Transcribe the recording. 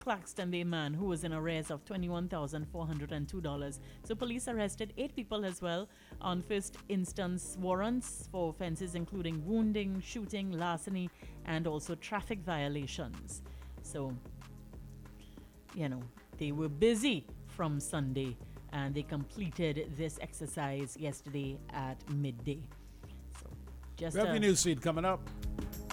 Claxton Bay man who was in arrears of $21,402. So police arrested 8 people as well on first instance warrants for offenses including wounding, shooting, larceny, and also traffic violations. So, they were busy from Sunday and they completed this exercise yesterday at midday. So, just We have your news feed coming up.